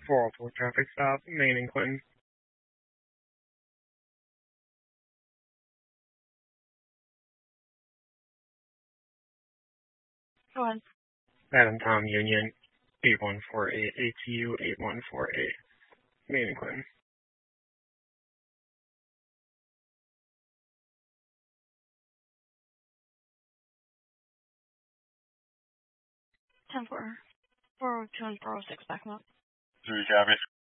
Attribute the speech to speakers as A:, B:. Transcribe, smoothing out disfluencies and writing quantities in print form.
A: 404 traffic stop, Main and Clinton.
B: Go ahead.
A: Adam Tom Union, 8148 ATU 8148, Main and Clinton.
B: Ten 402 and 406 back up.
C: 3 copy.